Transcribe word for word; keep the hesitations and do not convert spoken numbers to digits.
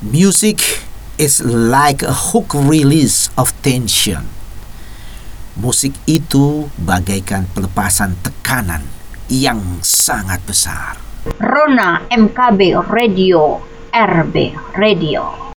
Music is like a hook release of tension. Musik itu bagaikan pelepasan tekanan yang sangat besar. Rona M K B Radio, R B Radio.